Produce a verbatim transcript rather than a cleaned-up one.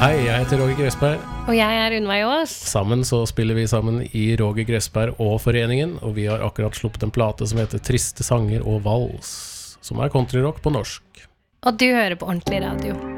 Hei, jeg heter Roger Gressberg. Og jeg er Unnveig Aas. Sammen så spiller vi sammen i Roger Gressberg og Foreningen, og vi har akkurat sluppet en plate som heter Triste sanger og vals, som er countryrock på norsk. Og du hører på ordentlig radio.